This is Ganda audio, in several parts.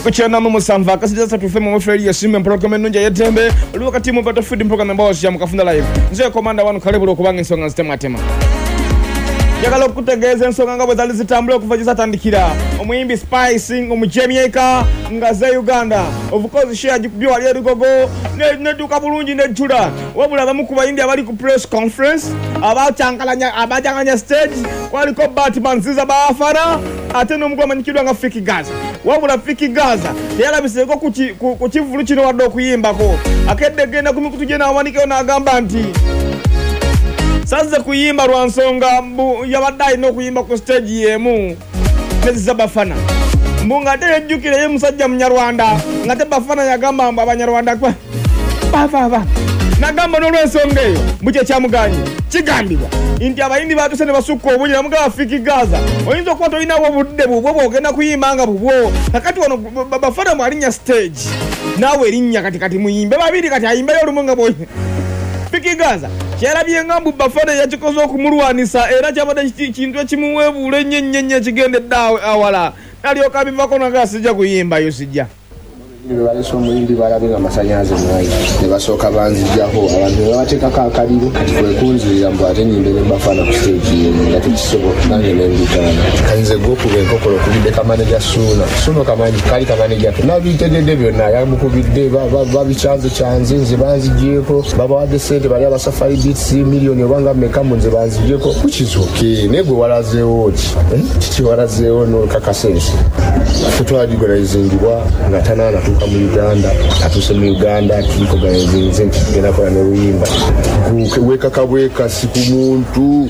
Kuchana musanva kasija sa tufema mfeli ya simu program nunja yetembe luwa katimu bata food program boss ya mukafunda live nze komanda wanu karibu lokubanga ensonga nzitema yakala okutegeza ensonga ngabo zali zitambula okuvajiza tandikira omuyimbi Spice omujemyeka ngaze Uganda of course share jikubyo ali rugogo ne duka bulungi ne jula wabula bamu kuba India bali ku press conference abachanganya stage waliko Batman ziza bafara ate nomugwa manyikirwa nga Fiki Gaza wabula Fiki Gaza yalabiseko ku kivulu kino wadde okuyimbako akedde genda kumikutu na awanike na agamba nti saze kuyimba lwansonga yabadde no kuyimba ku stage yemu neziza bafana mbunga ate jukire ye musajja munyarwanda ngate bafana yagamba abanyarwanda kwa bava nagamba n'olwensonga eyo muke kyamuganye kigambibwa inti abayindi batuse ne basukka obunyi namugaba Fiki Gaza oyinza okuba tolinawo obudde bubwo bwogenda kuyimbanga bubwo kakati wano bafana mwalinya stage nawe erinnya kati muyimbe babiri kati ayimbe olumunga boyi Fiki Gaza kyalabye ngambu bafana yakikoze okumulwanisa era kyabadde kintu ekimuweebuula ennyo kigende ddawe awala nalyoka bivako nagasijja kuyimba yo sijja baleso omuyimbi balabinga amasanyaze mwayi ne basooka banzijjaho abantu babateekako akaliro kati kwekunzirira mbu ate nyimbe ne bafana ku stage yemu nga tekisoboka nange nembitaana kayinza gwokuba enkokolo okubidde kamaneja suno kamanyi kali kamaneja nabitegedde byonna yamukubidde babikyanze nze banzigyeko babawadde sente bali abasafari beats miliyoni obanga mekamu nze banzigyeko kukizoke naye gwe walazeewo kiki walazeewo nokakasensi tutwaligolazingibwa nga tanaana mu Uganda atuse mu Uganda kikogayenze ngena kwa ne ruyimba weka siku muntu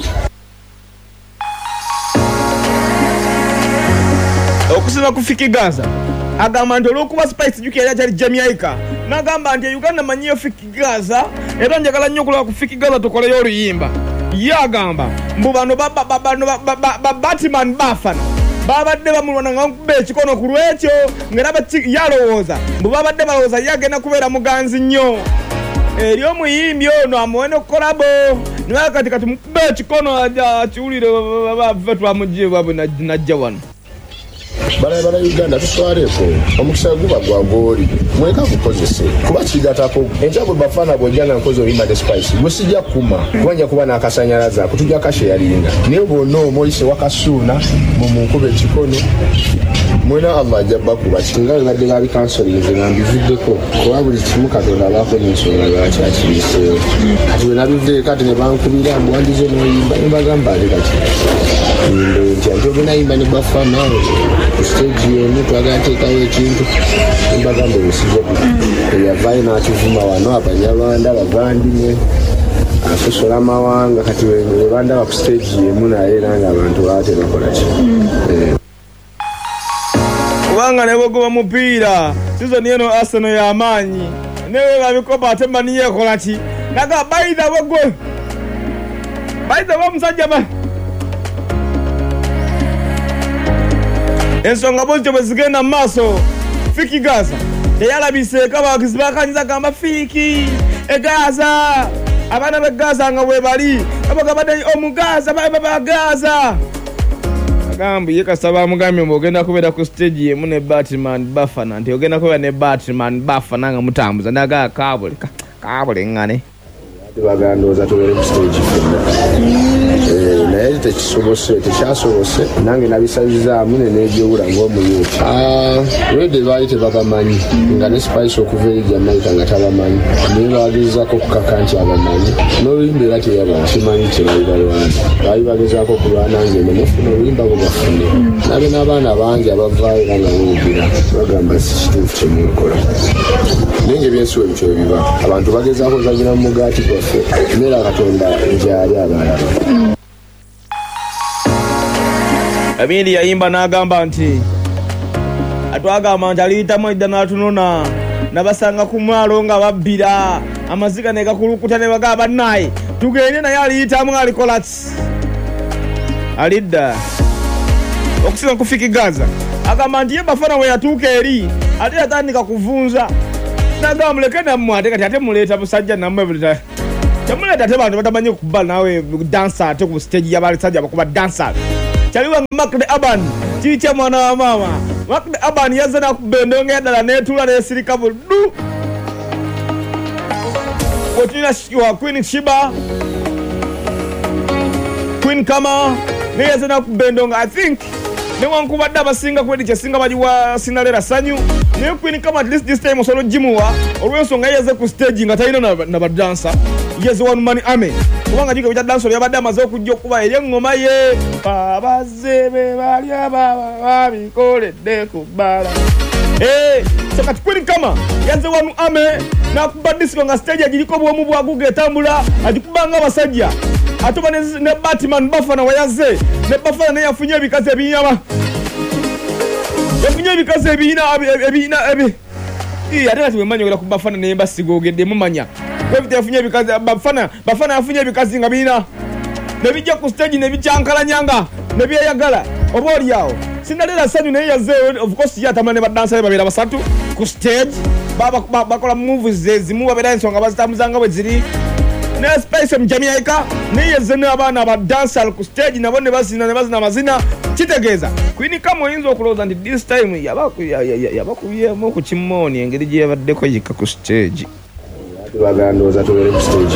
okusina ku Fiki Gaza agamba nti olwokuba Spice jukira yali Jamaica nagamba nti Uganda manyiyo Fiki Gaza era njagala nnyo okulaba ku Fiki Gaza tukoleyo oluyimba yagamba mbu bano Batman bafana babadde bamulwana nga nkube ekikono ku lwekyo ngera yalowooza mbu babadde balowooza yagenda kubeera muganzi nnyo eri omuyimbi ono amuwene okukolabo nibaye kati mukube ekikono akiwulire bave twamugibwa bwe najja wano bala Uganda tutwaleko omukisa guba gwagoli mweka gukozese kuba kigatako enjabo bafana bojjanga nkozo oyimba ne Spice gusijja kuma kubanja kuba nakasanyalaza kutujja kashe yalinga niyo bono moyise wakasuna mu mukube ekikono mwena Allah jabba kuba kinga ngadde gabi counseling ngambivuddeko kuba buli kimu Katonda abako n'ensonga lwaki akibiseewo ati we nabivudde kati ne bankubira mbwandize n'oyimba mbagamba ate kati njogena yimba ne bafana stage yemu twagala teekawo ekintu mbagamba ebisize eyavaayo n'akivuma wano abanyarwanda bavandimwe asosola amawanga kati webandaba ku stage yemu naye nanga abantu baate bakolaki kubanga ne bogoba mupiira sizoni eno Arsenal y'amaanyi newe babikopa ate maniyekola ki naga bayita bogwe bayita bamusajja ensonga bozito bwe zigenda mu maaso Fiki Gaza teyalabiseeko abawagizi bakanyiza gamba Fiki egaza abaana b'e Gaza nga bwe bali abagabadde omugaza bagaza agambu ye kasaba amugambye mbu ogenda kubeera ku stage yemu ne Batman bafana nti ogenda kubeera ne Batman bafana nga mutambuza naga kabule ngane bagandooza tubeere ku stage naye tekyasobose nange nabisabizaamu neneegyewula ng'omuyuuti lwedde baali tebabamanyi nga ne Spice okuva eri Jamaica nga tabamanyi naye bagezaako okukaka nti abamanyi n'oluyimba era teyaba kimanyi kyebaali balwana baali bagezaako okulwana nge nemufuna oluyimba bwe bafune nabe n'abaana bangi abavaayo era nga boogera bagamba si kituufu kyemukola naye ngaebyensiwa ebityo ebiba abantu bagezaako ozanyira mu mugaati gwaffe neera Katonda njaali abalala Abindi yayimba n'agamba nti atwagamba nti aliyitamu edda n'atunona nabasanga ku mwalo nga babbira amaziga ne gakulukuta ne bagamba naye tugende naye aliyitamu alikola ki alidda okusina ku Fiki Gaza agamba nti ye bafana we yatuuka eri ate yatandika kuvunza nagamba muleke nammwe ate kati ate muleeta musajja nammwe bulita temuleeta ate bantu batamanyi kuba nawe dansa ate ku stage y'abasajja bakuba dansa Chaliwa Mark the Aban, teacher mwana wa mama. Abani yazze nakubendonga eddala netuula nesirika buddu otulina Queen Shiba Queen Kama neyazze nakubendonga I think newankubadde abasinga kwedi kyesinga bagiwa Sinalera Sanyu naye Queen Kama at least this time osobola ogimuwa olw'ensonga yeyazze ku stage nga talina na badansa yeze One Man Army kubanga jika bita danso yabadde amaze okujja okuba eri engoma ye babazze be bali babikoledde ku bbala so kati Queen Kama yazze One Army nakuba disco nga stage agiriko bwomu bwaguga etambula agikubanga abasajja atuba ne Batman Bafana wayazze ne Bafana ne yafunye ebikazi ebinyama yafunye ebikazi ebina ate kati wemanyogera ku Bafana ne mbasigogedde mumanya webite yafunye ebikazi Bafana yafunye ebikazi nga bina ne bijja ku stage ne bicyankalanyanga ne byeyagala oba oliawo Sinalera Sanyu naye yazze of course yatamana ne badansa babira basatu ku stage bakola movies zezimu babera ensonga bazitamuzanga bwe ziri ne Spice Jamaica ne yazze n'abaana badansa ku stage nabo ne bazina amazina kitegeeza Queen Kama oyinza okulowooza nti this time yabakubyemu ku kimoni engeri gye yabaddeko yika ku stage bagandooza tubere ku stage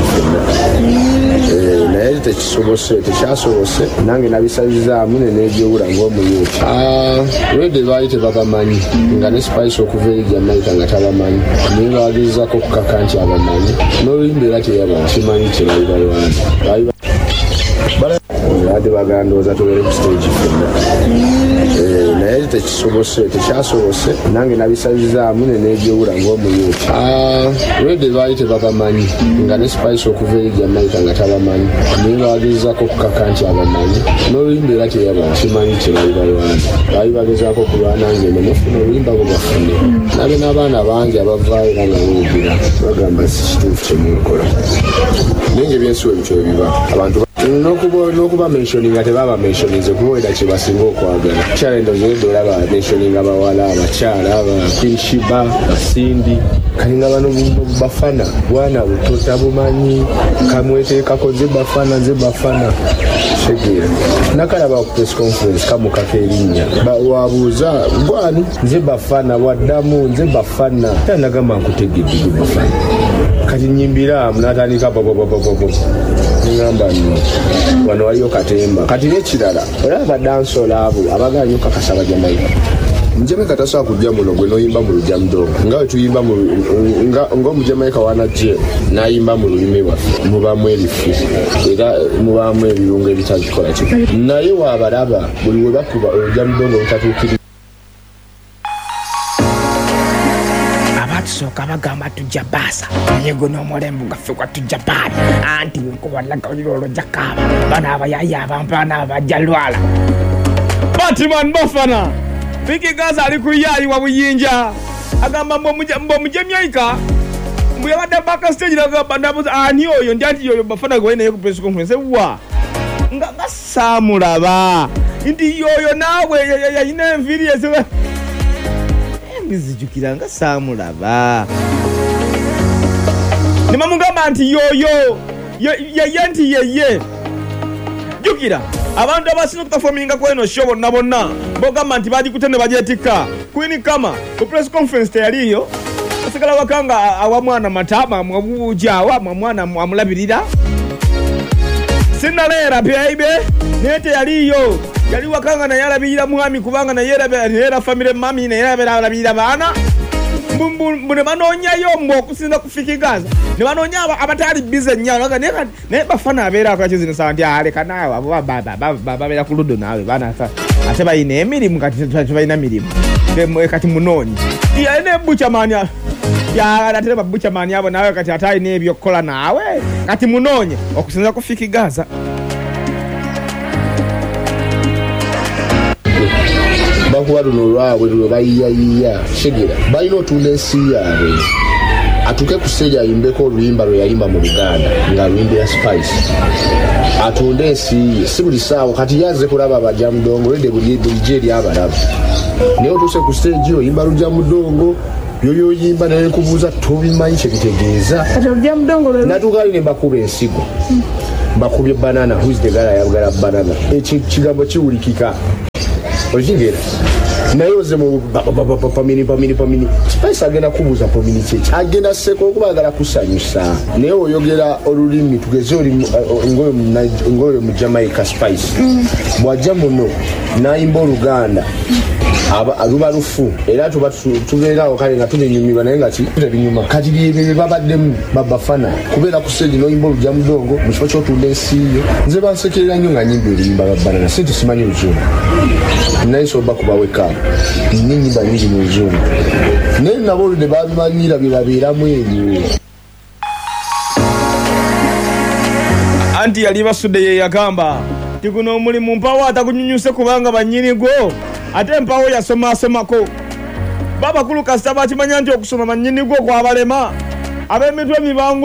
naye tekyasobose nange nabisabizaamu neneegyewula ng'omuyuuti lwedde baali tebabamanyi nga ne Spice okuva eri Jamaica nga tabamanyi naye bagezaako okukaka nti abamanyi n'oluyimba era teyaba kimanyi kyebaali balwana baali bagandooza tubere ku stage naye tekyasobose nange nabisabizaamu neneegyewula ng'omuyuuti lwedde baali tebabamanyi nga ne Spice okuva eri Jamaica nga tabamanyi naye bagezaako okukaka nti abamanyi n'oluyimba era teyaba kimanyi kyebaali balwana baali bagezaako okulwana ngeno mufuna oluyimba bwe bafune nabe n'abaana bangi abavaayo era nga beegira bagamba si kituufu kyemukola naye ng'ebyensiwa ebityo ebiba abantu n'okuba mentioning ate baba mentioninze kuwera kye basinga okwagala challenges ezo olaba mentioning abawala abakyala Queen Shiba Basindi kalinga bano Bafana bwana butota bumanyi kamweteekako ze Bafana shegera nakalaba ku press conference kamukaka erinnya wabuuza bwani nze Bafana waddamu nze Bafana tanagamba nkutegedde Bafana kati nyimbira munatandika ngamba nno wano waliyo katemba kati n'ekirala olaba dansola abo abaganya okakasa Bajamaica Mujamaica tasobola kujja muno gwe n'oyimba mu lujamudongo nga we tuyimba ng'omujamaica wanajje n'ayimba mu lulimi lwaffe mubaamu erifu era mubaamu ebirungo ebitazikola ki naye waabalaba buli we bakuba olujamudongo olutatuukiriza soka bagamba tujja baasa naye gwe n'omulembe gaffe gwatujja paali anti nkubalaga oliro jakaba bana abayaya abampana abajalwala Batman Bafana Vicky Gaza ali ku yayi wa buyinja agamba Jamaica mbu yabadde baka stage nagamba nabuza ani oyo ndi anti yoyo Bafana gwe naye ku press conference wa nga samulaba ndi yoyo nawe yayina enviri ezo ngizijukira nga samulaba nimamugamba nti yoyo nti yeye jukira abantu abasina okuperforminga kweno show bonna bogamba nti bagikutte ne bagyetikka Queen Kama ku press conference teyaliyo asigala wakanga awamwana matama mwabujawa mwana amulabirira Sinalera baby nete yaliyo yali wakanga na yalabira mwami kubanga na yera family mami na yalabira bana mbune banonyayo mbo okusinda kufika Gaza ne banonya abatali busy nnyo ne Bafana abera akakizi nsandi aleka nawe abo baba bera ku ludo nawe bana ate bayina emirimu kati bayina mirimu kati munonyi ya ne buchamani ya ate babuchamani abo nawe kati atai ne ebyo kola nawe kati munonye okusinda kufika Gaza bakuwaluno lwabwe lwe bayiyayiya shegera balina otunda ensi yaabwe atuke ku stage ayimbeko oluyimba lwe yayimba mu Uganda nga luyimba ya Spice atunde ensi ye si buli saawa kati yazze kulaba abajamudongo lwedde bulijje eri abalaba naye otuse ku stage oyimba lujamudongo yoyoyimba naye nkubuuza tobimanyi kyebitegeeza natukaali ne mbakuba ensigo mbakubye banana who's the guy ayagala banana ekigambo kiwulikika okigera nayoze mu pamini Spice agenda kubuza pamini cheche agenda seko kubagala kusanyusa naye oyogera olulimi tugeze oli ngoyo mu Jamaica Spice bwaja muno nayimba Oluganda aluba lufu era tubeerawo kale nga tulinyumirwa naye nga tebinyuma kati byebyo babaddemu babafana kubeera ku stage n'oyimba olujja mudongo mu kifo ky'otunda ensiiyo nze bansekerera nnyo nga nyimba oluyimba babbanana sente simanyi Luzungu naye soba kubaweka nnyimba nyingi mu Luzungu naye nabo oludde babimanyira bye babeeramu ebyo anti yali basudde ye yagamba ti guno omulimu mpawo atagunyunyuse kubanga bannyinigo ate mpawo yasomako babakulu kasita bakimanya nti okusoma bannyinigo kwabalema ab'emitwe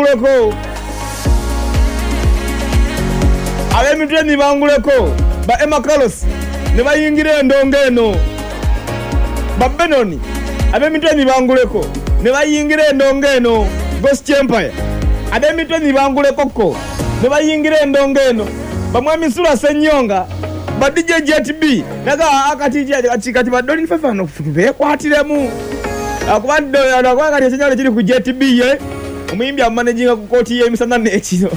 mibanguleko ba Emma Carlos ne bayingira endongo eno ba Benoni ab'emitwe mibanguleko ne bayingira endongo eno Ghost Empire ab'emitwe mibanguleko ko ne bayingira endongo eno bamwami Sula Senyonga ba DJ JTB naga akati badoli nfefano bekwatiremu akubadde anakwanga tesenyale kiri ku JTB ye omuyimbi amanaging ku koti ye misana nekino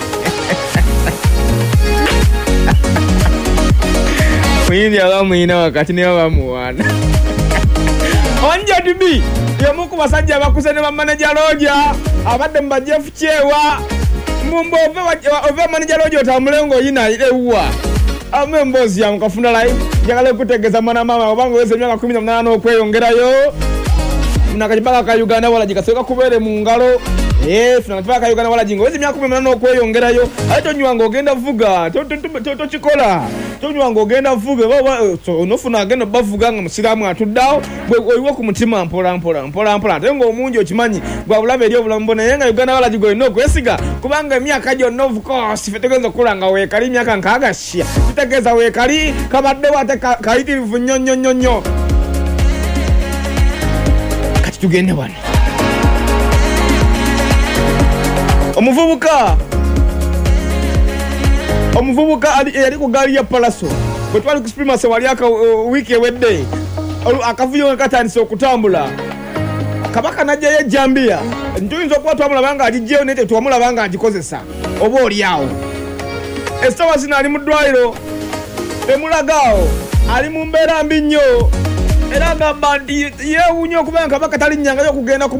muyimbi abamuina wakati ne bamuwana on JTB yemuku basajja bakuse ne bamanager Roja abadde mbajefu chewa mumbo ove manager Roja otamulengo yina ewa ame mbozi ya mkafunda live njagala kutegeza mwana mama obango wese myaka 18 okweyongerayo munakajibaka ka Uganda wala jikaseka kubere mu ngalo tunakajibaka ka Uganda wala jingo wese myaka 18 okweyongerayo ato nywanga ogenda vuga to chikola to nywanga ogenda vuga so nofuna agenda bavuga nga musiramu atuddawo bwe oyiwo ku mutima mpola tengo omungi okimanyi gwa bulabe eri obulambone yenga Uganda wala jigo ino kwesiga kubanga myaka jonna of course fetegezo kulanga wekali myaka nkagashya tutegeza wekali kabadde wate kaitirivu nyonyo kati tugende bwana omuvubuka yali ku gaali ya Palaso bwe twali ku Supremacy wali aka wiki ewedde akavuyo katandise okutambula kabaka najja ye Jambia ntuyinza okuba twamulabanga agijjeyo naye tetwamulabanga agikozesa oba oliawo esawa zino ali mu ddwaliro emulagaawo ali mu mbeera mbi nnyo era agamba nti yeewuunya okubanga kabaka talinnyanga yo okugenda ku